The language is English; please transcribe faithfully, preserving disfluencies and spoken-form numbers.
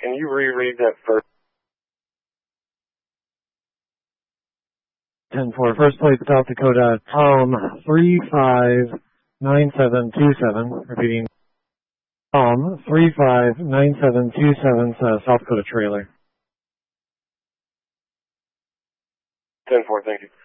Can you reread that first? ten four, first plate, South Dakota, Tom three five nine seven two seven, repeating, Tom three five nine seven two seven, uh, South Dakota trailer. ten four, thank you.